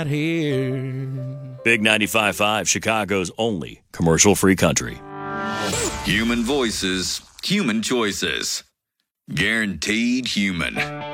here. Big 95.5, Chicago's only commercial-free country. Human voices, human choices. Guaranteed human.